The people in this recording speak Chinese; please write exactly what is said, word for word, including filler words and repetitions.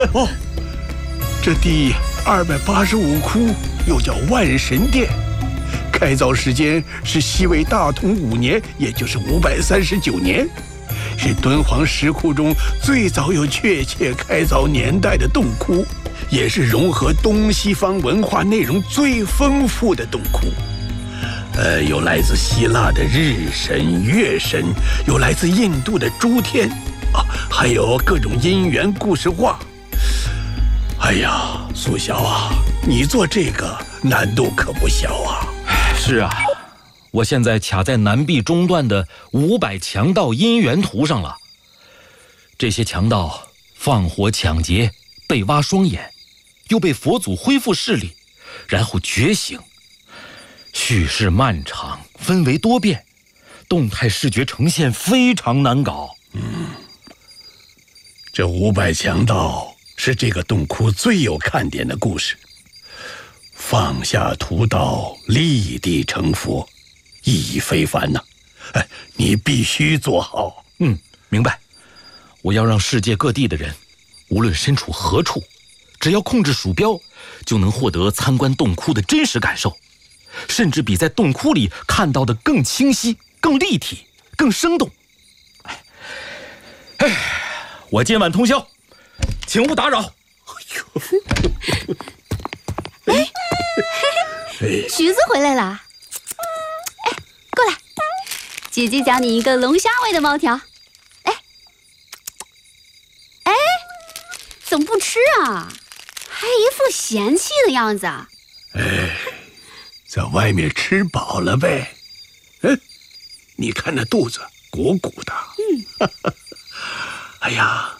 哦，这第二百八十五窟又叫万神殿，开凿时间是西魏大同五年，也就是五百三十九年，是敦煌石窟中最早有确切开凿年代的洞窟，也是融合东西方文化内容最丰富的洞窟。呃，有来自希腊的日神、月神，有来自印度的诸天，啊，还有各种因缘故事画。哎呀，苏小啊，你做这个难度可不小啊！ 是啊，我现在卡在南壁中段的五百强盗因缘图上了。这些强盗放火抢劫，被挖双眼，又被佛祖恢复视力，然后觉醒。叙事漫长，氛围多变，动态视觉呈现非常难搞。 嗯，这五百强盗是这个洞窟最有看点的故事。放下屠刀，立地成佛，意义非凡呐、啊！哎，你必须做好。 嗯，明白。我要让世界各地的人，无论身处何处，只要控制鼠标，就能获得参观洞窟的真实感受，甚至比在洞窟里看到的更清晰、更立体、更生动。哎，哎，我今晚通宵，请勿打扰。 哎呦，哎，橘子回来了。哎，过来，姐姐教你一个龙虾味的猫条。哎，哎，怎么不吃啊？还一副嫌弃的样子。 哎，在外面吃饱了呗。嗯，你看那肚子鼓鼓的。 嗯。 哎呀，